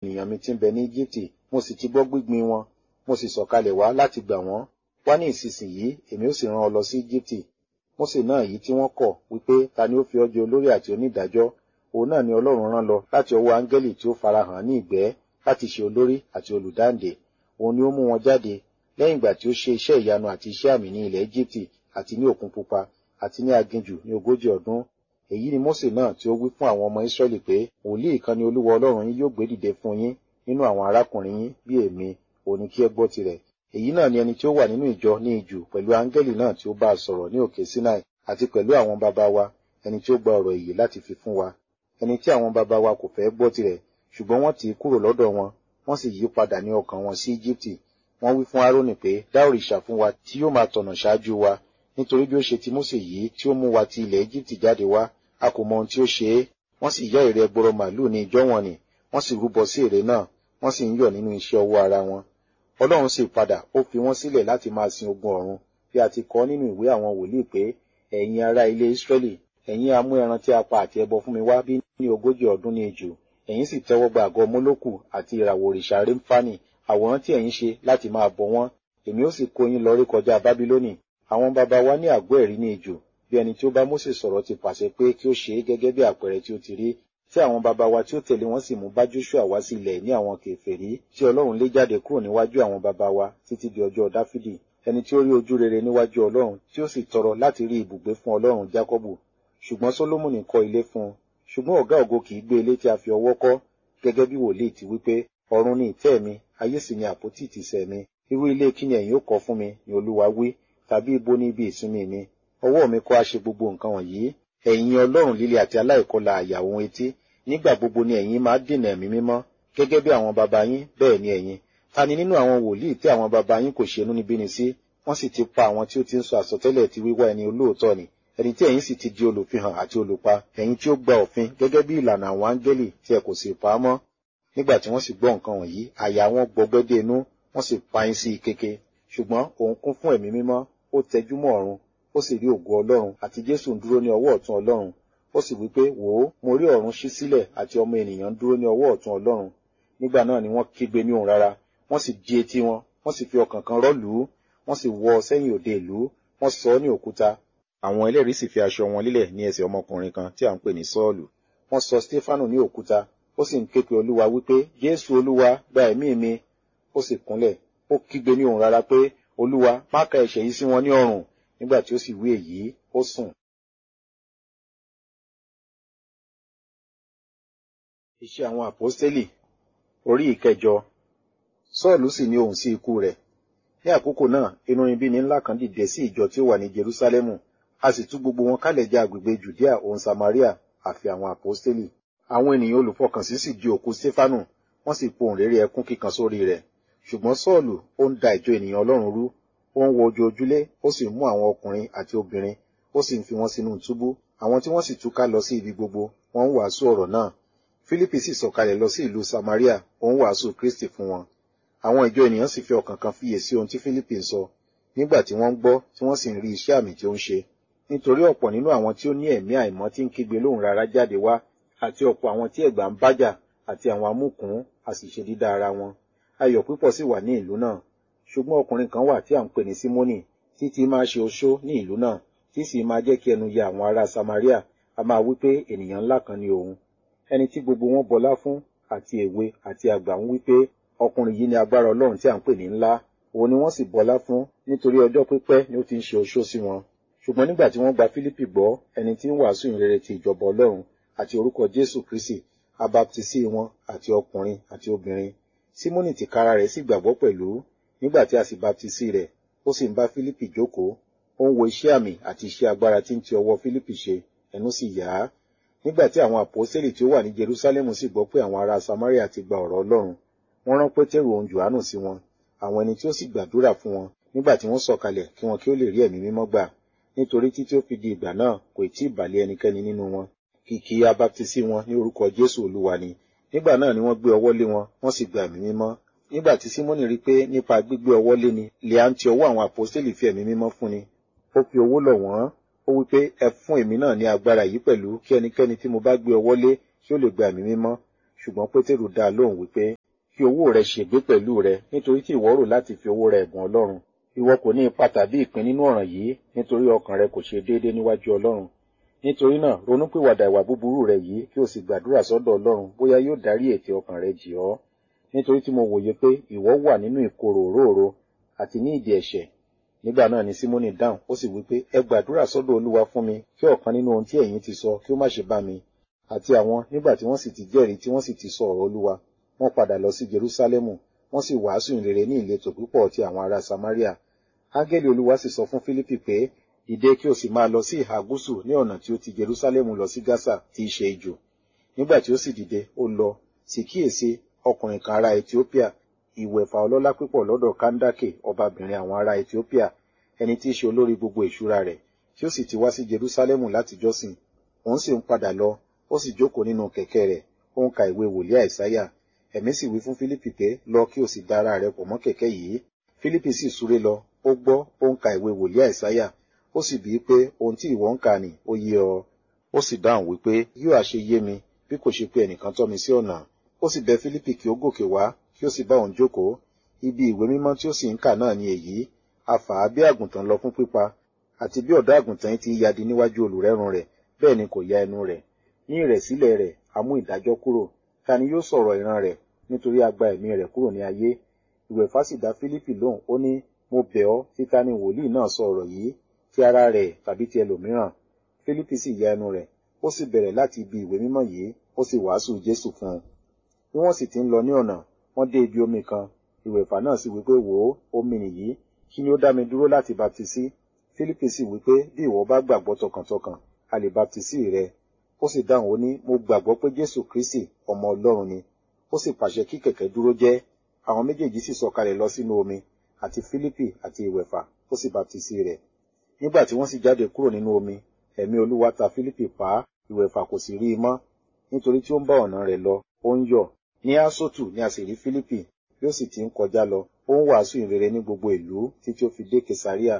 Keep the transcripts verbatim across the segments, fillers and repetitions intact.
ènìyàn mi tí ń bẹ ní Íjíbítì, mo sì ti gbọ́ gbígbin wọn, mo sì sọ̀kalẹ̀ wá láti gbà wọ́n. Wá ní ìsinsìnyí, èmi ó sì rán ọ lọ sí Íjíbítì. Mósè náà èyí tí wọ́n kọ̀ wípé ta ni ó fi ọ́ jẹ olórí àti onídàájọ́, òun náà ni Ọlọ́run rán lọ láti ọwọ́ áńgẹ́lì tí ó farahàn ní ìgbẹ́ láti ṣe olórí àti olùdáǹdè. Òun ni ó mú wọn jáde lẹ́yìn ìgbà tí ó ṣe iṣẹ́ ìyanu àti iṣẹ́ àmì ní ilẹ̀ Íjíbítì àti ní Òkun Pupa àti ní aginjù ní ogójì ọdún. Èyí ni Mósè náà tí ó wí fún àwọn ọmọ Ísírẹ́lì pé wòlíì kan ni Olúwa Ọlọ́run yín yóò gbé dìde fún yín nínú àwọn arákùnrin yín bí èmi, òun ni kí ẹ gbọ́ tirẹ̀. Èyí náà ni ẹni tí ó wà nínú ìjọ ní ijù pẹ̀lú áńgẹ́lì náà tí ó bá a sọ̀rọ̀ ní òkè Sinai àti pẹ̀lú àwọn baba wa, ẹni tí ó gba ọ̀rọ̀ ìyè láti fi fún wa. Ẹni tí àwọn baba wa kò fẹ́ gbọ́ tirẹ̀, ṣùgbọ́n wọ́n tì í kúrò lọ́dọ̀ wọn, wọ́n sì yí padà ní ọkàn wọn sí Íjíbítì. Wọ́n wí fún Árónì pé, dá òrìṣà fún wa tí yóò máa tọ̀nà ṣáájú wa, nítorí bí ó ṣe ti Mósè yìí tí ó mú wa ti ilẹ̀ Íjíbítì jáde wá, a kò mọ ohun tí ó ṣe é. Wọ́n sì yá ère ẹgbọrọ màlúù ní ijọ́ wọn nì, wọ́n sì rúbọ sí ère náà, wọ́n sì ń yọ̀ nínú iṣẹ́ ọwọ́ ara wọn. Ọlọ́run sì padà, ó fi wọ́n sílẹ̀ láti máa sin ogun ọ̀run, bí a ti kọ nínú ìwé àwọn wòlíì pé, ẹ̀yin ará ilé Ísírẹ́lì, ẹ̀yin a mú ẹran tí a pa àti ẹbọ fún mi wá bí ní ogójì ọdún ní ijù. Ẹ̀yin sì tẹ́wọ́ gba àgọ́ Mólókù àti ìràwọ̀ òrìṣà Rémfánì, àwòrán tí ẹ̀yin ṣe láti máa bọ wọ́n. Èmi ó sì kó yín lọ rékọjá Bábílónì. Àwọn baba wa ní àgọ́ ẹ̀rí ní ijù, bí ẹni tí ó bá Mósè sọ̀rọ̀ ti pàṣẹ pé kí ó ṣe é gẹ́gẹ́ bí àpẹẹrẹ tí ó ti rí, tí àwọn baba wa tí ó tẹ̀lé wọn sì mú bá Jóṣúà wá sí ilẹ̀ ní àwọn kèfèrí tí Ọlọ́run lé jáde kúrò níwájú àwọn baba wa títí di ọjọ́ Dáfídì, ẹni tí ó rí ojú rere níwájú Ọlọ́run tí ó sì tọrọ láti rí ibùgbé fún Ọlọ́run Jákọ́bù. Ṣùgbọ́n Sólómọ́nì kọ́ ilé fún un. Ṣùgbọ́n ọ̀gá ògo kì í gbé ilé tí a fi ọwọ́ kọ́, gẹ́gẹ́ bí wòlíì ti wí pé, ọ̀run ni ìtẹ́ mi, ayé sì ni àpótí ìtìsẹ̀ mi. Irú ilé kí ni ẹ̀yin ó kọ́ fún mi, ni Olúwa wí, tàbí ibo ni ibi ìsinmi mi? Ọwọ́ mi kọ́ á ṣe gbogbo nǹkan wọ̀nyí. Ẹ̀yin Ọlọ́run líle àti aláìkọlà àyà ohun etí, nígbà gbogbo ni ẹ̀yin máa dènà ẹ̀mí mímọ́, gẹ́gẹ́ bí àwọn baba yín, bẹ́ẹ̀ ni ẹ̀yin. Ta ni nínú àwọn wòlíì tí àwọn baba yín kò ṣe inúnibíni sí? Wọ́n sì ti pa àwọn tí ó ti ń sọ àsọtẹ́lẹ̀ ti wíwá ẹni olóòótọ́ ni, ẹni tí ẹ̀yin sì ti di olùfihàn àti olùpa, ẹ̀yin tí ó gba òfin gẹ́gẹ́ bí ìlànà àwọn áńgẹ́lì tí ẹ kò sì pa á mọ́. Nígbà tí wọ́n sì gbọ́ nǹkan wọ̀nyí, àyà wọn gbọgbẹ́ dé inú, wọ́n sì pa yín sí ìkeke. Ṣùgbọ́n òun kún fún ẹ̀mí mímọ́, ó tẹjú mọ́ ọ̀run, ó sì rí ògo Ọlọ́run àti Jésù ń dúró ní ọwọ́ ọ̀tún Ọlọ́run. Ó sì wí pé, wò ó, mo rí ọ̀run ṣí sílẹ̀ àti ọmọ ènìyàn ń dúró ní ọwọ́ ọ̀tún Ọlọ́run. Nígbà náà ni wọ́n kígbe ní ohùn rara, wọ́n sì di etí wọn, wọ́n sì fi ọkàn kan rọ́ lù ú, wọ́n sì wọ́ ọ sẹ́yìn òde ìlú, wọ́n sọ ọ́ ní òkúta. Àwọn ẹlẹ́rìí sì fi aṣọ wọn lílẹ̀ ní ẹsẹ̀ ọmọkùnrin kan tí à ń pè ní Sọ́ọ̀lù. Wọ́n sọ Stefanu ní òkúta, ó sì ń ké pe Olúwa wípé, Jésù Olúwa, gba ẹ̀mí mi. Ó sì kúnlẹ̀, ó kígbe ní ohùn rara pé, Olúwa, má ka ẹ̀ṣẹ̀ yìí sí wọn ní ọrùn. Nígbà tí ó sì wí èyí, ó sùn. Iṣẹ́ àwọn àpọ́stélì orí ìkẹjọ. Sọ́ọ̀lù sì ní ohùn sí ikú rẹ̀. Ní àkókò náà, inúnibíni ńlá kan dìde sí ìjọ tí ó wà ní Jerúsálẹ́mù, a sì tú gbogbo wọn kálẹ̀ já agbègbè Jùdíà òun Samaria, àfi àwọn àpọ́stélì. Àwọn ènìyàn olùfọkànsí sì di òkú Stefanu, wọ́n sì pohùn réré ẹkún kíkan sórí rẹ̀. Ṣùgbọ́n Sọ́ọ̀lù ó ń da ìjọ ènìyàn Ọlọ́run rú, ó ń wọ ojoojúlé, ó sì mú àwọn ọkùnrin àti obìnrin, ó sì ń fi wọn sínú túbú. Àwọn tí wọ́n sì túká lọ sí ibi gbogbo, wọ́n ń wàásù ọ̀rọ̀ náà. Fílípì sì sọ̀kalẹ̀ lọ sí ìlú Samaria, ó ń wàásù Kristi fún wọn. Àwọn ìjọ ènìyàn sì fi ọkàn kan fiyè sí ohun tí Fílípì ń sọ, nígbà tí wọ́n ń gbọ́ tí wọ́n sì ń rí iṣẹ́ àmì tí ó ń ṣe. Nítorí ọ̀pọ̀ nínú àwọn tí ó ní ẹ̀mí àìmọ́ tí ń kígbe lóhùn rara jáde wá, àti ọ̀pọ̀ àwọn tí ẹ̀gbà ń bájà, àti àwọn amúkùn, a sì ṣe dídá ara wọn. Ayọ̀ púpọ̀ sì wà ní ìlú náà. Ṣùgbọ́n ọkùnrin kan wà tí à ń pè ní Símónì, tí tí máa ṣe oṣó ní ìlú náà, tí sì máa jẹ́ kí ẹnu ya àwọn ará Samaria, a máa wí pé ènìyàn ńlá kan ni òun. Ẹni tí gbogbo wọn bọlá fún, àti èwe àti àgbà ń wí pé ọkùnrin yìí ni agbára Ọlọ́run tí à ń pè ní ńlá. Òun ni wọ́n sì bọlá fún, nítorí ọjọ́ pípẹ́ ni ó ti ń ṣe oṣó sí wọn. Ṣùgbọ́n nígbà tí wọ́n gba Fílípì gbọ́, ẹni tí ń wàásù ìrere ti ìjọba Ọlọ́run àti orúkọ Jésù Kristi, a baptisí wọn àti ọkùnrin àti obìnrin. Símónì tìkára rẹ̀ sì gbàgbọ́ pẹ̀lú. Nígbà tí a sì baptisí rẹ̀, ó sì ń bá Fílípì jókòó, ó ń wo iṣẹ́ àmì àti iṣẹ́ agbára tí ń ti ọwọ́ Fílípì ṣe, ẹnu sì yà á. Nígbà tí àwọn àpọ́stélì tí ó wà ní Jerúsálẹ́mù sì gbọ́ pé àwọn ará Samaria ti gba ọ̀rọ̀ Ọlọ́run, wọ́n rán Pétérù òun Jòhánù sí wọn, àwọn ẹni tí ó sì gbàdúrà fún wọn, nígbà tí wọ́n sọ̀kalẹ̀ kí wọn kí ó lè rí ẹ̀mí mímọ́ gbà. Nítorí títí ó fi di ìgbà náà kò tí ì bà lé ẹnikẹ́ni nínú wọn. Kìkì abaptisí wọn ní orúkọ Jésù Olúwa ni. Nígbà náà ni wọ́n gbé ọwọ́ lé wọn, wọ́n sì gba ẹ̀mí mímọ́. Nígbà tí Símónì rí pé nípa gbígbé ọwọ́ lé ni lè à ń ti ọwọ́ àwọn àpọ́stélì fi ẹ̀mí mímọ́ fún ni, ó fi owó lọ̀ wọ́n. Ó wí pé ẹ fún èmi náà ní agbára yìí pẹ̀lú kí ẹnikẹ́ni tí mo bá gbé ọwọ́ lé kí ó lè gba ẹ̀mí mímọ́. Ṣùgbọ́n Pétérù dá a lóhùn wípé, fi owó rẹ ṣègbé pẹ̀lú rẹ, nítorí tí ìwọ rò láti fi owó rẹ ẹ̀bùn Ọlọ́run. Ìwọ kò ní ipa tàbí ìpín nínú ọ̀ràn yìí, nítorí ọkàn rẹ kò ṣe déédé níwájú Ọlọ́run. Nítorí náà, ronúpìwàdà ìwà búburú rẹ yìí kí o sì gbàdúrà sọ́dọ̀ Ọlọ́run bóyá yóò dárí ètè ọkàn rẹ jì ọ́. Nítorí tí mo wòye pé ìwọ wà nínú ìkorò òróòro àti ní ìdí ẹ̀ṣẹ̀. Nígbà náà ni Símónì dáhùn, ó sì wí pé, ẹ gbàdúrà sọ́dọ̀ Olúwa fún mi kí ọ̀kan nínú ohun tí ẹ̀yin ti sọ kí ó má ṣe bá mi. Àti àwọn nígbà tí wọ́n sì ti jẹ́rìí tí wọ́n sì ti sọ ọ̀rọ̀ Olúwa, wọ́n padà lọ sí Jerúsálẹ́mù, wọ́n sì wàásù ìrere ní ìletò púpọ̀ ti àwọn ará Samaria. Áńgẹ́lì Olúwa sì sọ fún Fílípì pé, dìde kí o sì máa lọ sí ìhà gúúsù ní ọ̀nà tí ó ti Jerúsálẹ́mù lọ sí Gásà tí í ṣe ijù. Nígbà tí ó sì dìde, ó lọ, sì kíyèsí ọkùnrin kan ará Etiópíà, ìwẹ̀fà ọlọ́lá púpọ̀ lọ́dọ̀ Káńdákè ọbabìnrin àwọn ará Etiópíà, ẹni tí í ṣe olórí gbogbo ìṣúra rẹ̀, tí ó sì ti wá sí Jerúsálẹ́mù láti jọ́sìn. Òun sì ń padà lọ, ó sì jókòó nínú kẹ̀kẹ́ rẹ̀, ó ń ka ìwé wòlíì Àìsáyà. Ẹ̀mí sì wí fún Fílípì pé, lọ kí o sì da ara rẹ pọ̀ mọ́ kẹ̀kẹ́ yìí. Fílípì sì súré lọ, ó gbọ́, ó ń ka ìwé wòlíì Àìsáyà. Ó sì bíi pé, ohun tí ìwọ ń kà nì, ó yé ọ. Ó sì dáhùn wípé, yóò á ṣe yé mi, bí kò ṣe pé ẹnìkan tọ́ mi sí ọ̀nà. Ó sì bẹ̀ Fílípì kí ó gòkè wá, kí ó sì bá òun jókòó. Ibi ìwé mímọ́ tí ó sì ń kà náà ni èyí, a fà á bí àgùntàn lọ fún pípa, àti bí ọ̀dọ́ àgùntàn yìí ti yadi níwájú olùrẹ́run rẹ̀, bẹ́ẹ̀ ni kò ya ẹnu rẹ̀. Ní ìrẹ̀sílẹ̀ rẹ̀, a mú ìdájọ́ kúrò. Ta ni yóò sọ̀rọ̀ ìran rẹ̀, nítorí a gba ẹ̀mí rẹ̀ kúrò ní ayé? Ìwẹ̀fà sì dá Fílípì lóhùn, ó ní, mo bẹ̀ ọ́, tí ta ni wòlíì náà sọ ọ̀rọ̀ yìí, ti ara rẹ̀ tàbí ti ẹlòmíràn? Fílípì sì ya ẹnu rẹ̀, ó sì bẹ̀rẹ̀ láti ibi ìwé mímọ́ yìí, ó sì wàásù Jésù fún un. Bí wọ́n sì ti ń lọ ní ọ̀nà, wọ́n dé ibi omi kan. Ìwẹ̀fà náà sì wí pé, wò ó, omi nìyí, kí ni ó dá mi dúró láti baptisí? Fílípì sì wí pé, bí ìwọ bá gbàgbọ́ tọkàntọkàn, a lè baptisí rẹ. Ó sì dáhùn ó ní, mo gbàgbọ́ pé Jésù Kristi ọmọ Ọlọ́run ni. Ó sì pàṣẹ kí kẹ̀kẹ́ dúró jẹ́. Àwọn méjèèjì sì sọ̀kalẹ̀ lọ sínú omi, àti Fílípì àti ìwẹ̀fà, ó sì baptisí rẹ̀. Nígbà tí wọ́n sì jáde kúrò nínú omi, ẹ̀mí Olúwa ta Fílípì pa, ìwẹ̀fà kò sì rí i mọ́, nítorí tí ó ń bá ọ̀nà rẹ̀ lọ, ó ń yọ̀. Ní Ásótù ni a sì rí Fílípì, bí ó sì ti ń kọjá lọ, ó ń wàásù ìrere ní gbogbo ìlú títí ó fi dé Kesaria.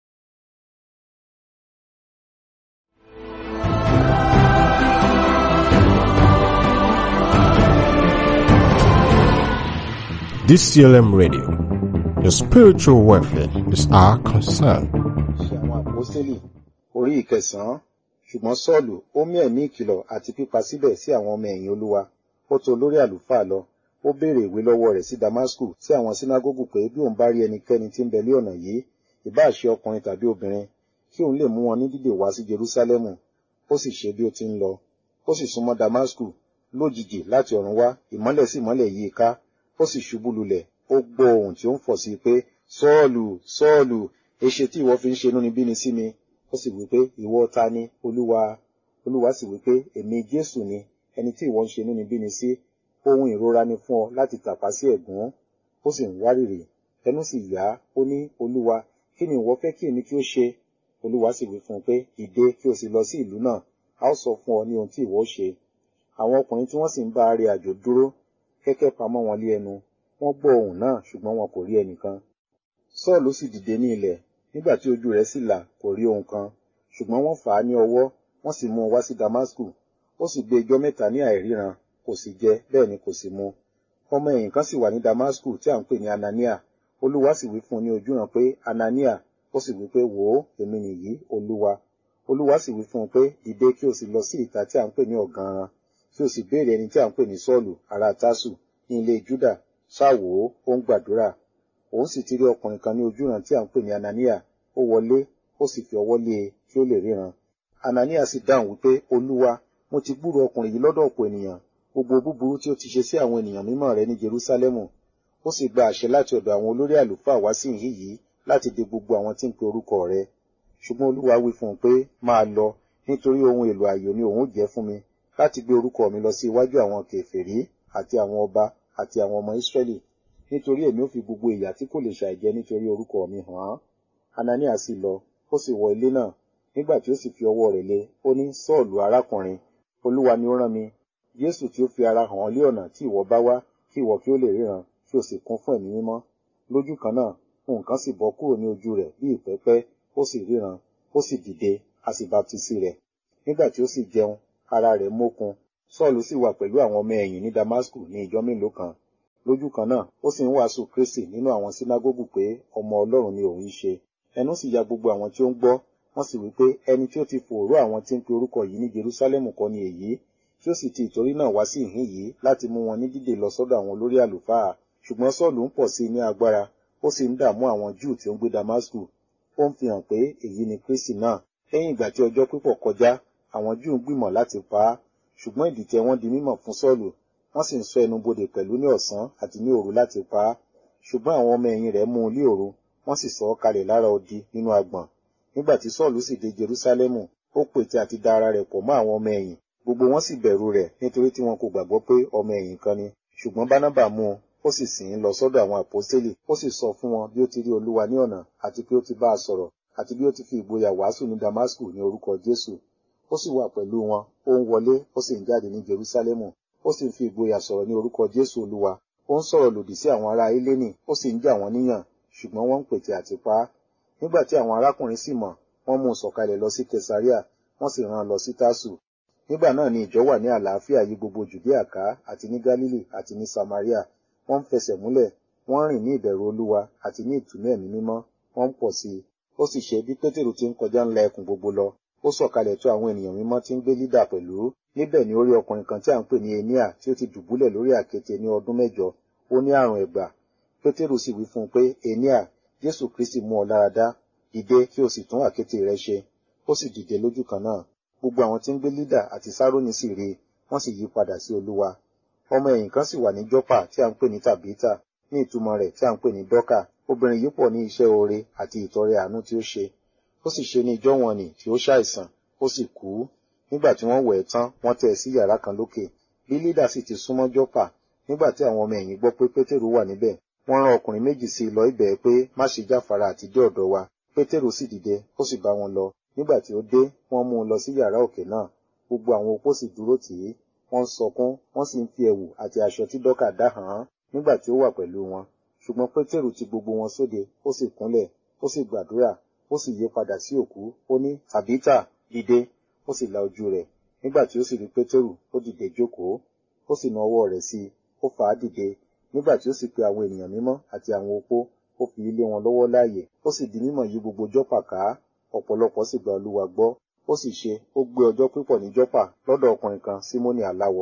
D C L M Radio, your spiritual welfare is our concern. Ṣe àwọn àpọ́stélì orí ìkẹsàn-án. Ṣùgbọ́n Sọ́ọ̀lù ó mí ẹ̀mí ìkìlọ̀ àti pípa síbẹ̀ sí àwọn ọmọ ẹ̀yìn Olúwa. Ó tọ̀ olórí àlùfáà lọ. Ó béèrè ìwé lọ́wọ́ rẹ̀ sí Damasku sí àwọn sínágógù pé bí òun bá rí ẹnikẹ́ni tí ń bẹ lé ọ̀nà yìí, ìbá ṣe ọkùnrin tàbí obìnrin, kí òun lè mú wọn ní dídè wá sí Jerúsálẹ́mù. Ó sì ṣe bí ó ti ń lọ. Ó sì súnmọ́ Damasku. Lójijì láti ọ̀run wá, ìmọ́lẹ̀ sì mọ́lẹ̀ yí i ká. Ó sì ṣubú lulẹ̀. Ó gbọ́ ohùn tí ó ń fọ̀ sí i pé, Sọ́ọ̀lù, Sọ́ọ̀lù, èṣe tí ìwọ fi ń ṣe inúnibíni sí mi? Ó sì wí pé, ìwọ ta ni, Olúwa? Olúwa sì wí pé, èmi Jésù ni, ẹni tí ìwọ ń ṣe inúnibíni sí. Ohun ìrora ni fún ọ láti tàpá sí ẹ̀gún. Ó sì ń wárìrì. Ẹnu sì yá, ó ní, Olúwa, kí ni ìwọ fẹ́ kí èmi kí ó ṣe? Olúwa sì wí fún un pé, dìde kí o sì lọ sí ìlú náà, a ó sọ fún ọ ní ohun tí ìwọ ó ṣe. Àwọn ọkùnrin tí wọ́n sì ń bá a rìn àjò dúró, kẹ́kẹ́ pamọ́ wọn lé ẹnu. Wọ́n gbọ́ ohùn náà, ṣùgbọ́n wọn kò rí ẹnìkan. Sọ́ọ̀lù sì dìde ní ilẹ̀, nígbà tí ojú rẹ̀ sì là, kò rí ohun kan. Ṣùgbọ́n wọ́n fà á ní ọwọ́, wọ́n sì mú un wá sí Damasku. Ó sì gbé ijọ́ mẹ́ta ní àìríran, kò sì jẹ, bẹ́ẹ̀ ni kò sì mu. Ọmọ ẹ̀yìn kan sì wà ní Damasku tí à ń pè ní Anania. Olúwa sì wí fún un ní ojúran pé, Anania. Ó sì wí pé, wò ó, èmi nìyí, Olúwa. Olúwa sì wí fún un pé, dìde kí o sì lọ sí ìta tí à ń pè ní ọ̀ganran, kí o sì béèrè ẹni tí à ń pè ní Sọ́ọ̀lù, ará Tásù, ní ilé Júdà. Ṣáwò ó ń gbàdúrà. Òun sì ti rí ọkùnrin kan ní ojúran tí à ń pè ní Anania. Ó wọlé, ó sì fi ọwọ́ lé e kí ó lè ríran. Anania sì dáhùn wípé, Olúwa, mo ti gbúròó ọkùnrin yìí lọ́dọ̀ ọ̀pọ̀ ènìyàn, gbogbo búburú tí ó ti ṣe sí àwọn ènìyàn mímọ́ rẹ ní Jerúsálẹ́mù. Ó sì gba àṣẹ láti ọ̀dọ̀ àwọn olórí àlùfáà wá sí ìhín yìí láti dè gbogbo àwọn tí ń pe orúkọ rẹ. Ṣùgbọ́n Olúwa wí fún un pé, máa lọ, nítorí ohun èlò ààyò ni òun jẹ́ fún mi láti gbé orúkọ mi lọ sí iwájú àwọn kèfèrí àti àwọn ọba àti àwọn ọmọ Ísírẹ́lì, nítorí èmi ó fi gbogbo ìyà tí kò lè ṣàìjẹ nítorí orúkọ mi hàn án. Anania sì lọ, ó sì wọ ilé náà. Nígbà tí ó sì fi ọwọ́ rẹ̀ lé, ó ní, Sọ́ọ̀lù arákùnrin, Olúwa ni ó rán mi, Jésù tí ó fi ara hàn ọ́ lé ọ̀nà tí ìwọ bá wá, kí ìwọ kí ó lè ríran, kí o sì kún fún ẹ̀mí mímọ́. Lójú kan náà, nǹkan sì bọ́ kúrò ní ojú rẹ̀ bí ìpẹ́pẹ́, ó sì ríran, ó sì dìde, a sì baptisí rẹ̀. Nígbà tí ó sì jẹun, ara rẹ̀ mókun, Sọ́ọ̀lù sì wà pẹ̀lú àwọn ọmọ ẹ̀yìn ní Damasku ní ìjọ mélòó kan. Lójú kan náà, ó sì ń wàásù Kristi nínú àwọn sínágógù pé ọmọ Ọlọ́run ni òun ṣe. Ẹnu sì ya gbogbo àwọn tí ó ń gbọ́, wọ́n sì wí pé ẹni tí ó ti fòòró àwọn tí ń pe orúkọ yìí ní Jerúsálẹ́mù kọ́ ni èyí, tí ó sì ti ìtorí náà wá sí ìhín yìí láti mú wọn ní dídè lọ sọ́dọ̀ àwọn olórí àlùfáà. Ṣùgbọ́n Sọ́ọ̀lù ń pọ̀ sí i ní agbára, ó sì ń dààmú àwọn Júù tí ó ń gbé Damasku. Ó ń fi hàn pé èyí ni Kristi náà. Lẹ́yìn ìgbà tí ọjọ́ pípọ̀ kọjá, àwọn Júù ń gbìmọ̀ láti pa á. Ṣùgbọ́n ìdìtẹ̀ wọn di mímọ̀ fún Sọ́ọ̀lù, wọ́n sì ń ṣọ́ ẹnu bodè pẹ̀lú ní ọ̀sán àti ní òru láti pa á. Ṣùgbọ́n àwọn ọmọ ẹ̀yìn rẹ̀ mú un lé òru, wọ́n sì sọ ọ́ kalẹ̀ lára odi nínú agbọ̀n. Nígbà tí Sọ́ọ̀lù sì dé Jerúsálẹ́mù, ó pète àti da ara rẹ̀ pọ̀ mọ́ àwọn ọmọ ẹ̀yìn. Gbogbo wọn sì bẹ̀rù rẹ̀ nítorí tí wọn kò gbàgbọ́ pé ọmọ ẹ̀yìn kan ni. Ṣùgbọ́n Bánábà mú un, ó sì sìn ín lọ sọ́dọ̀ àwọn àpọ́stélì. Ó sì sọ fún wọn bí ó ti rí Olúwa ní ọ̀nà àti pé ó ti bá a sọ̀rọ̀ àti bí ó ti fi ìgboyà wàásù ní Damasku ní orúkọ Jésù. Ó sì wà pẹ̀lú wọn, ó ń wọlé, ó sì ń jáde ní Jerúsálẹ́mù. Ó sì ń fi ìgboyà sọ̀rọ̀ ní orúkọ Jésù Olúwa. Ó ń sọ̀rọ̀ lòdì sí àwọn ará Hélénì, ó sì ń jà wọ́n níyàn, ṣùgbọ́n wọ́n ń pète àti pa á. Nígbà tí àwọn arákùnrin sì mọ̀, wọ́n mú un sọ̀kalẹ̀ lọ sí Kesaria, wọ́n sì rán an lọ sí Tásù. Nígbà náà ni ìjọ wà ní àlàáfíà yí gbogbo Jùdíà ká àti ní Gálílì àti ní Samaria. Wọ́n ń fẹsẹ̀ múlẹ̀, wọ́n rìn ní ìbẹ̀rù Olúwa àti ní ìtùnú ẹ̀mí mímọ́, wọ́n ń pọ̀ sí i. Ó sì ṣe bí Pétérù ti ń kọjá ńlá ẹkùn gbogbo lọ, ó sọ̀kalẹ̀ tó àwọn ènìyàn mímọ́ tí ń gbé Lídà pẹ̀lú. Níbẹ̀ ni ó rí ọkùnrin kan tí à ń pè ní Eníà tí ó ti dùbúlẹ̀ lórí àkéte ní ọdún mẹ́jọ, ó ní àrùn ẹ̀gbà. Pétérù sì wí fún un pé, Eníà, Jésù Kristi mú ọ lára dá, dìde kí o sì tún àkéte rẹ ṣe. Ó sì dìde lójú kan náà. Gbogbo àwọn tí ń gbé Lídà àti Sárónì sì rí i, wọ́n sì yí padà sí Olúwa. Ọmọ ẹ̀yìn kan sì wà ní Jọ́pà tí à ń pè ní Tàbítà, ní ìtumọ̀ rẹ̀ tí à ń pè ní Dọ́kà. Obìnrin yìí pọ̀ ní iṣẹ́ oore àti ìtọrẹ àánú tí ó ṣe. Ó sì ṣe ní ijọ́ wọn nì tí ó ṣàìsàn, ó sì kú. Nígbà tí wọ́n wẹ̀ ẹ́ tán, wọ́n tẹ́ ẹ sí yàrá kan lókè. Bí Lídà sì ti súnmọ́ Jọ́pà, nígbà tí àwọn ọmọ ẹ̀yìn gbọ́ pé Pétérù wà níbẹ̀, wọ́n rán ọkùnrin méjì sí i lọ ibẹ̀ pé má ṣe jáfara àti dé ọ̀dọ̀ wa. Pétérù sì dìde, ó sì bá wọn lọ. Nígbà tí ó dé, wọ́n mú un lọ sí yàrá òkè náà. Gbogbo àwọn opó sì dúró tì í, wọ́n ń sọkún, wọ́n sì ń fi ẹ̀wù àti aṣọ tí Dọ́kà dá hàn án nígbà tí ó wà pẹ̀lú wọn. Ṣùgbọ́n Pétérù ti gbogbo wọn sóde, ó sì kúnlẹ̀, ó sì gbàdúrà, ó sì yí padà sí òkú, ó ní, Tàbítà, dìde, ó sì la ojú rẹ̀. Nígbà tí ó sì rí Pétérù, ó dìde jókòó, ó sì na ọwọ́ rẹ̀ sí i, ó fà á dìde. Nígbà tí ó sì pe àwọn ènìyàn mímọ́ àti àwọn opó, ó fi ilé wọn lọ́wọ́ láàyè, ó sì di mímọ̀ yí gbogbo Jọ́pà ká, ọ̀pọ̀lọpọ̀ sì gba Olúwa gbọ́. Ó sì ṣe, ó gbé ọjọ́ pípọ̀ ní Jọ́pà lọ́dọ̀ ọkùnrin kan, Símónì aláwọ.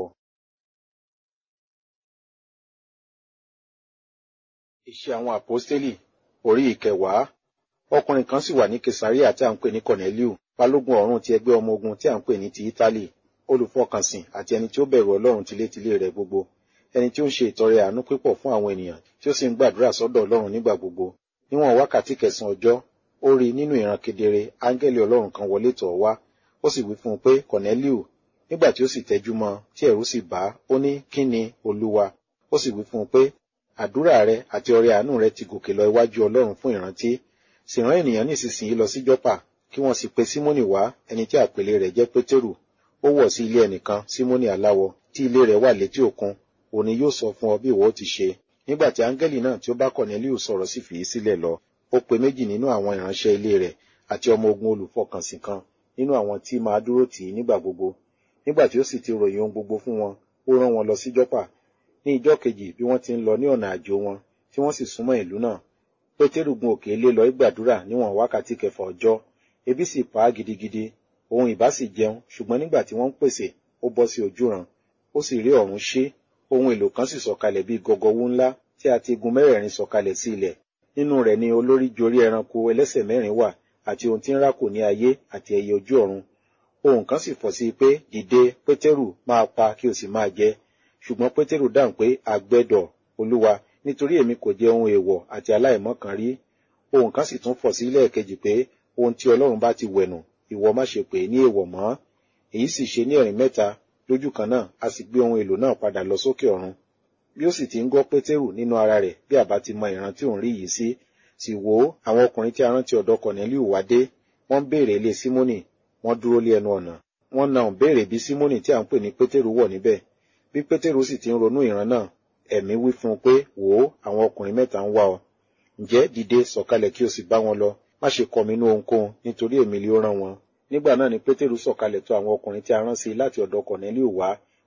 Iṣẹ́ àwọn àpọ́stélì, orí ìkẹwàá. Ọkùnrin kan sì wà ní Kesaria tí à ń pè ní Kọ̀nẹ́líù, balógun ọ̀rún ti ẹgbẹ́ ọmọ ogun tí à ń pè ní ti Ítálì, olùfọkànsìn àti ẹni tí ó bẹ̀rù Ọlọ́run tilétilé rẹ̀ gbogbo, ẹni tí ó ń ṣe ìtọrẹ àánú pípọ̀ fún àwọn ènìyàn tí ó sì ń gbàdúrà sọ́dọ̀ Ọlọ́run nígbà gbogbo. Níwọ̀n wákàtí kẹsàn-án ọjọ́, ó rí nínú ìran kedere áńgẹ́lì Ọlọ́run kan wọlé tọ̀ wá, ó sì wí fún un pé, Kọ̀nẹ́líù. Nígbà tí ó sì tẹjú mọ́, tí ẹ̀rù sì bà á, ó ní, kí ni, Olúwa? Ó sì wí fún un pé, àdúrà rẹ àti ọrẹ àánú rẹ ti gòkè lọ iwájú Ọlọ́run fún ìrántí. Sì rán ènìyàn nísinsìnyí lọ sí Jọ́pà, kí wọ́n sì pe Símónì wá, ẹni tí àpèlé rẹ̀ jẹ́ Pétérù. Ó wọ̀ sí ilé ẹnìkan, Símónì aláwọ, tí ilé rẹ̀ wà létí òkun. Òní yóò sọ fún ọ bí ìwọ ó ti ṣe. Nígbà tí áńgẹ́lì náà tí ó bá Kọ̀nẹ́líù sọ̀rọ̀ sì fi í sílẹ̀ lọ, ó pe méjì nínú àwọn ìránṣẹ́ ilé rẹ̀ àti ọmọ ogun olùfọkànsìn kan nínú àwọn tí máa dúró tì í nígbà gbogbo. Nígbà tí ó sì ti ròyìn ohun gbogbo fún wọn, ó rán wọn lọ sí Jọ́pà. Ní ijọ́ kejì bí wọ́n ti ń lọ ní ọ̀nà àjò wọn, tí wọ́n sì súnmọ́ ìlú náà, Pétérù gun òkè ilé lọ gbàdúrà níwọ̀n wákàtí kẹfà ọjọ́. Ebi sì pa á gidigidi, òun ìbá sì jẹun, ṣùgbọ́n nígbà tí wọ́n ń pèsè, ó bọ́ sí ojúran. Ó sì rí ọ̀run ṣí, ohun èlò kan sì sọ̀kalẹ̀ bí gọgọwú ńlá tí a ti igun mẹ́rẹ̀ẹ̀rin sọ̀kalẹ̀ sí ilẹ̀. Nínú rẹ̀ ni olórí jorí ẹranko ẹlẹ́sẹ̀ mẹ́rin wà, àti ohun tí ń rákò ní ayé àti ẹyẹ ojú ọ̀run. Ohùn kan sì fọ̀ sí i pé, dìde, Pétérù, máa pa kí o sì máa jẹ. Ṣùgbọ́n Pétérù dáhùn pé, àgbẹ̀dọ̀, Olúwa, nítorí èmi kò jẹ ohun èèwọ̀ àti aláìmọ́ kan rí. Ohùn kan sì tún fọ̀ sí lẹ́ẹ̀kejì pé, ohun tí Ọlọ́run bá ti wẹ̀nù, ìwọ má ṣe pè é ní èèwọ̀ mọ́. Èyí sì ṣe ní ẹ̀rín mẹ́ta, lójú kan náà, a sì gbé ohun èlò náà padà lọ sókè ọ̀run. Bí ó sì ti ń gbọ́ Pétérù nínú ara rẹ̀ bí àbá ti mọ ìran tí òun rí yìí sí, sì wò ó, àwọn ọkùnrin tí a rán ti ọ̀dọ̀ Kọ̀nẹ́líù wá dé, wọ́n ń béèrè ilé Símónì, wọ́n dúró lé ẹnu ọ̀nà. Wọ́n na òun béèrè bí Símónì tí à ń pè ní Pétérù wọ̀ níbẹ̀. Bí Pétérù sì ti ń ronú ìran náà, ẹ̀mí wí fún un pé, wò ó, àwọn ọkùnrin mẹ́ta ń wá ọ. Ǹjẹ́ dìde sọ̀kalẹ̀ kí o sì bá wọn lọ, má ṣe kọminú ohunkóhun, nítorí èmi lé ó rán wọn. Nígbà náà ni Pétérù sọ̀kalẹ̀ tọ̀ àwọn ọkùnrin tí a rán sí láti ọ̀dọ̀ Kọ̀nẹ́líù wá,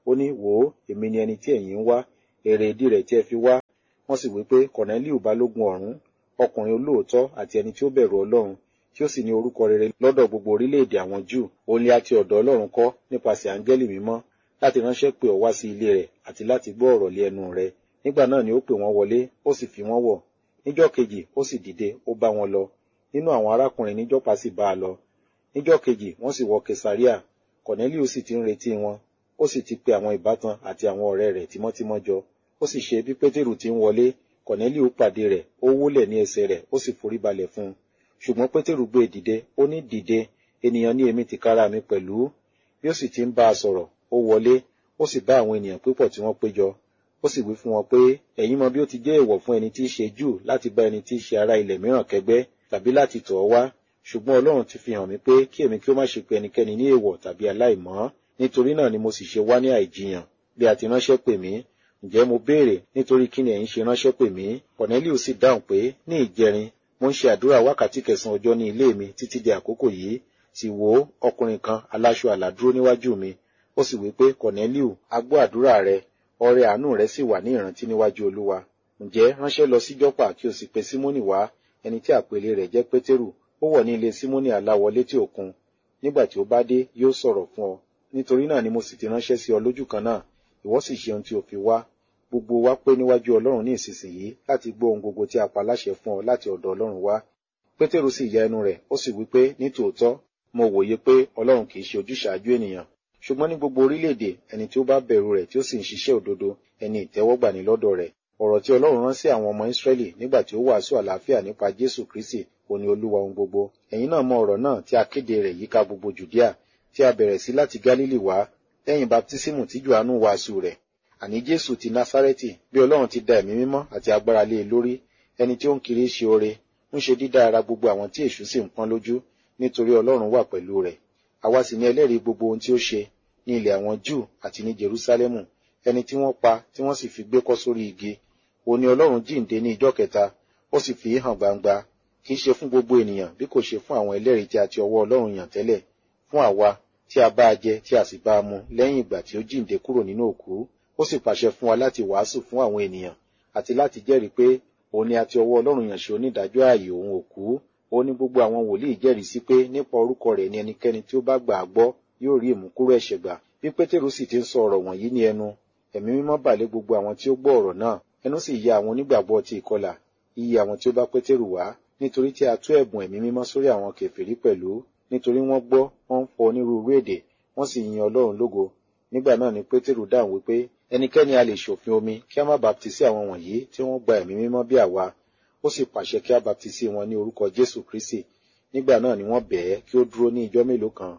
ó ní, wò ó, èmi ni ẹni tí ẹ̀yin ń wá, èrè ìdí rẹ̀ tí ẹ fi wá. Wọ́n sì wí pé, Kọ̀nẹ́líù balógun ọ̀rún, ọkùnrin olóòótọ́ àti ẹni tí ó bẹ̀rù Ọlọ́run, tí ó sì ní orúkọ rere lọ́dọ̀ gbogbo orílẹ̀-èdè àwọn Júù, òun ni a ti ọ̀dọ̀ Ọlọ́run kọ́ nípasẹ̀ áńgẹ́lì mímọ́ láti ránṣẹ́ pè ọ́ wá sí ilé rẹ̀ àti láti gbọ́ ọ̀rọ̀ lé ẹnu rẹ̀. Nígbà náà ni ó pè wọ́n wọlé, ó sì fi wọ́n wọ̀. Níjọ́ kejì ó sì dìde, ó bá wọn lọ. Nínú àwọn arákùnrin ní Jọ́pa sì bá a lọ. Níjọ́ kejì wọ́n sì wọ Kesaria. Kọ̀nẹ́líù sì ti ń retí wọn. Ó sì ti pe àwọn ìbátan àti àwọn ọ̀rẹ́ rẹ̀ tímọ́tímọ́ jọ. Ó sì ṣe bí Pétérù ti ń wọlé, Kọ̀nẹ́líù pàdé rẹ̀, ó wólẹ̀ ní ẹsẹ̀ rẹ̀, ó sì forí balẹ̀ fún un. Ṣùgbọ́n Pétérù gbé e dìde, ó ní, dìde, ènìyàn ní èmi tìkára mi pẹ̀lú. Bí ó sì ti ń bá a sọ̀rọ̀, ó wọlé, ó sì bá àwọn ènìyàn púpọ̀ tí wọ́n péjọ. Ó sì wí fún wọn pé, ẹ̀yin mọ bí ó ti jẹ́ èèwọ̀ fún ẹni tí í ṣe Júù láti bá ẹni tí í ṣe ará ilẹ̀ mìíràn kẹ́gbẹ́ tàbí láti tọ̀ ọ́ wá. Ṣùgbọ́n Ọlọ́run ti fi hàn mí pé kí èmi kí ó má ṣe pe ẹnikẹ́ni ní èèwọ̀ tàbí aláìmọ́. Nítorí náà ni mo sì ṣe wá ní àìjiyàn, bí a ti ránṣẹ́ pè mí. Ǹjẹ́ mo béèrè, nítorí kí ni ẹ̀yin ṣe ránṣẹ́ pè mí? Kọ̀nẹ́líù sì dáhùn pé, ní ìjẹrin, mo ń ṣe àdúrà wákàtí kẹsàn-án ọjọ́ ní ilé mi títí di àkókò yìí. Sì wò ó, ọkùnrin kan aláṣọ àlà dúró níwájú mi. Ó sì wí pé, Kọ̀nẹ́líù, a gbọ́ àdúrà rẹ, ọrẹ àánú rẹ sì wà ní ìrántí níwájú Olúwa. Ǹjẹ́ ránṣẹ́ lọ sí Jọ́pà kí o sì pe Símónì wá, ẹni tí àpèlé rẹ̀ jẹ́ Pétérù. Ó wọ̀ ní ilé Símónì aláwọ létí òkun. Nígbà tí ó bá dé, yóò sọ̀rọ̀ fún ọ. Nítorí náà ni mo sì ti ránṣẹ́ sí ọ lójú kan náà. Ìwọ sì ṣe ohun tí o fi wá. Gbogbo wa pé níwájú Ọlọ́run ní ìsinsìnyí láti gbọ́ ohun gbogbo tí a pa láṣẹ fún ọ láti ọ̀dọ̀ Ọlọ́run wá. Pétérù sì ya ẹnu rẹ̀, ó sì wí pé, ní tòótọ́, mo wòye pé Ọlọ́run kì í ṣe ojúṣàájú ènìyàn. Ṣùgbọ́n ní gbogbo orílẹ̀-èdè, ẹni tí ó bá bẹ̀rù rẹ̀ tí ó sì ń ṣiṣẹ́ òdodo, ẹni ìtẹ́wọ́gbà ní lọ́dọ̀ rẹ̀. Ọ̀rọ̀ tí Ọlọ́run rán sí àwọn ọmọ Ísírẹ́lì nígbà tí ó wàásù àlàáfíà nípa Jésù Kristi, òun ni Olúwa ohun gbogbo. Ẹ̀yin náà mọ ọ̀rọ̀ náà tí a kéde rẹ̀ yíká gbogbo Jùdíà, tí a bẹ̀rẹ̀ sí láti Gálílì wá, lẹ́yìn baptísímù tí Jòhánù wàásù rẹ̀. Àní Jésù ti Násárẹ́tì, bí Ọlọ́run ti da ẹ̀mí mímọ́ àti agbára lé e lórí, ẹni tí ó ń kiri ṣe oore, ń ṣe dídá ara gbogbo àwọn tí èṣù sì ń pọ́n lójú, nítorí Ọlọ́run wà pẹ̀lú rẹ̀. Àwa sì ni ẹlẹ́rìí gbogbo ohun tí ó ṣe ní ilẹ̀ àwọn Júù àti ní Jerúsálẹ́mù, ẹni tí wọ́n pa tí wọ́n sì fi gbé kọ́ sórí igi. Òun ni Ọlọ́run jíǹde ní ijọ́ kẹta, ó sì fi hàn gbangba, kì í ṣe fún gbogbo ènìyàn bí kò ṣe fún àwọn ẹlẹ́rìí tí a ti ọwọ́ Ọlọ́run yàn tẹ́lẹ̀, fún àwa tí a bá a jẹ tí a sì bá a mu lẹ́yìn ìgbà tí ó jíǹde kúrò nínú òkú. Ó sì pàṣẹ fún wa láti wàásù fún àwọn ènìyàn àti láti jẹ́rìí pé òun ni a ti ọwọ́ Ọlọ́run yàn ṣe onídàájọ́ ààyè òun òkú. Ó ní gbogbo àwọn wòlíì jẹ́rìí sí pé nípa orúkọ rẹ̀ ni ẹnikẹ́ni tí ó bá gbà á gbọ́ yóò rí ìmúkúrò ẹ̀ṣẹ̀ gbà. Bí Pétérù sì ti ń sọ ọ̀rọ̀ wọ̀nyí ní ẹnu, ẹ̀mí mímọ́ bà lé gbogbo àwọn tí ó gbọ́ ọ̀rọ̀ náà. Ẹnu sì ya àwọn onígbàgbọ́ ti ìkọlà, iye àwọn tí ó bá Pétérù wá, nítorí tí a tú ẹ̀bùn ẹ̀mí mímọ́ sórí àwọn kèfèrí pẹ̀lú, nítorí wọ́n gbọ́, wọ́n ń fọ onírúurú èdè, wọ́n sì yin Ọlọ́run lógo. Nígbà náà ni Pétérù dáhùn wípé, ẹnikẹ́ni a lè ṣòfin omi kí a má baptisi àwọn wọ̀nyí tí wọ́n gba ẹ̀mí mímọ́ bí àwa. Ó sì pàṣẹ kí a baptisi wọn ní orúkọ Jésù Kristi. Nígbà náà ni wọ́n bẹ̀ ẹ́ kí ó dúró ní ijọ́ mélòó kan.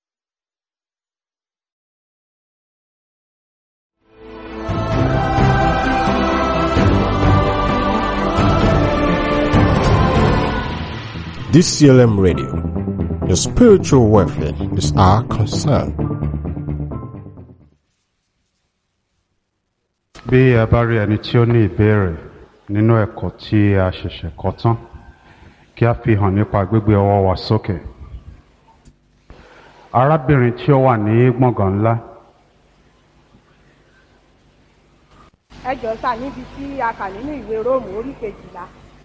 D C L M Radio, your spiritual welfare is our concern. Bí a bá rí ẹni tí ó ní ìbéèrè nínú ẹ̀kọ́ tí a ṣẹ̀ṣẹ̀ kọ́ tán, kí a fi hàn nípa gbígbé ọwọ́ wa sókè. Arábìnrin tí ó wà ní gbọ̀ngàn ńlá. Ẹ jọ̀ọ́ sà, níbi tí a kà nínú ìwé Róòmù orí kejìlá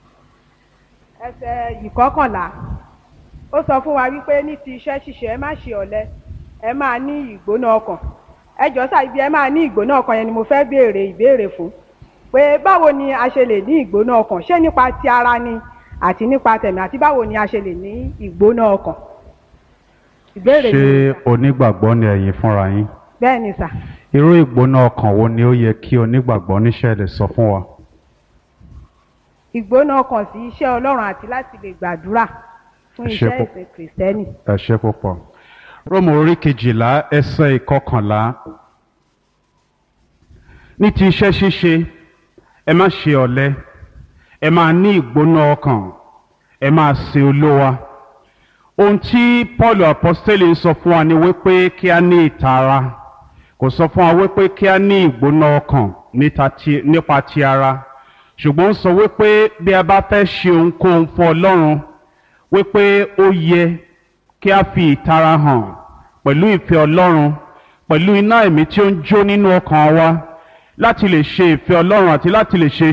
ẹsẹ̀ ìkọkànlá, ó sọ fún wa wípé ní ti iṣẹ́ ṣíṣe ẹ má ṣe ọ̀lẹ, ẹ máa ní ìgbóná ọkàn. Ẹ jọ̀ọ́ sà, ibi ẹ máa ní ìgbóná ọkàn yẹn ni mo fẹ́ béèrè ìbéèrè fún, pé báwo ni a ṣe lè ní ìgbóná ọkàn, ṣé nípa ti ara ni àti nípa tẹ̀mí, àti báwo ni a ṣe lè ní ìgbóná ọkàn. Ìbéèrè mi. Ṣé onígbàgbọ́ ni ẹ̀yin fúnra yín? Bẹ́ẹ̀ ni sà. Irú ìgbóná ọkàn wo ni ó yẹ kí onígbàgbọ́ níṣẹ́ lè sọ fún wa? Ìgbóná ọkàn sí iṣẹ́ Ọlọ́run àti láti lè gbàdúrà fún iṣẹ́ ìsìn Kìrìsìtẹ́nì. Ẹ ṣé púpọ̀. Róòmù orí kejìlá ẹsẹ̀ ìkọkànlá. Ní ti iṣẹ́ ṣíṣe, ẹ má ṣe ọ̀lẹ, ẹ máa ní ìgbóná ọkàn, ẹ máa sin Olúwa. Ohun tí Pọ́ọ̀lù Àpọ́stélì ń sọ fún wa ni wípé kí a ní ìtara, kò sọ fún wa wípé kí a ní ìgbóná ọkàn nípa ti ara, ṣùgbọ́n ó sọ wípé bí a bá fẹ́ ṣe ohunkóhun fún Ọlọ́run, wípé ó yẹ kí a fi ìtara hàn pẹ̀lú ìfẹ́ Ọlọ́run, pẹ̀lú iná ẹ̀mí tí ó ń jó nínú ọkàn wa láti lè ṣe ìfẹ́ Ọlọ́run àti láti lè ṣe